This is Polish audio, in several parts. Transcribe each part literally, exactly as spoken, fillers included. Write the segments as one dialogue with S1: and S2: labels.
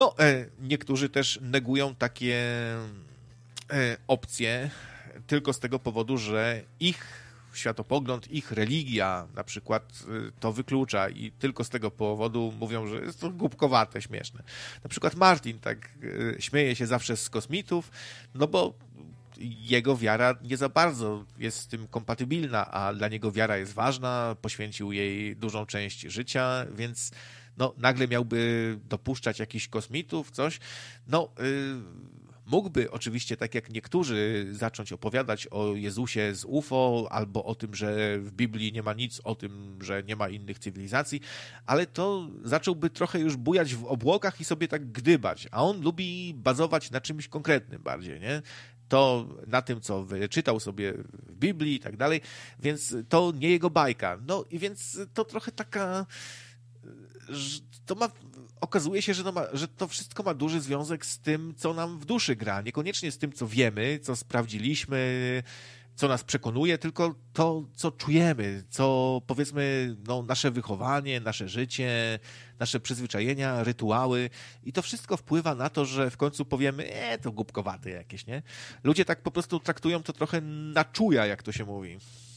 S1: No, e, niektórzy też negują takie e, opcje tylko z tego powodu, że ich światopogląd, ich religia na przykład e, to wyklucza i tylko z tego powodu mówią, że jest to głupkowate, śmieszne. Na przykład Martin tak e, śmieje się zawsze z kosmitów, no bo jego wiara nie za bardzo jest z tym kompatybilna, a dla niego wiara jest ważna, poświęcił jej dużą część życia, więc no, nagle miałby dopuszczać jakichś kosmitów, coś. No, yy, mógłby oczywiście, tak jak niektórzy, zacząć opowiadać o Jezusie z U F O, albo o tym, że w Biblii nie ma nic o tym, że nie ma innych cywilizacji, ale to zacząłby trochę już bujać w obłokach i sobie tak gdybać, a on lubi bazować na czymś konkretnym bardziej, nie? To na tym, co wyczytał sobie w Biblii i tak dalej, więc to nie jego bajka. No i więc to trochę taka... To ma, okazuje się, że to, ma, że to wszystko ma duży związek z tym, co nam w duszy gra. Niekoniecznie z tym, co wiemy, co sprawdziliśmy, co nas przekonuje, tylko to, co czujemy, co powiedzmy, no, nasze wychowanie, nasze życie, nasze przyzwyczajenia, rytuały i to wszystko wpływa na to, że w końcu powiemy, e, to głupkowate jakieś, nie? Ludzie tak po prostu traktują to trochę na czuja, jak to się mówi.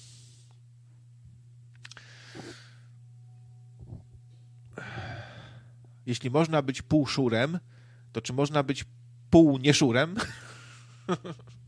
S1: Jeśli można być pół szurem, to czy można być pół nieszurem?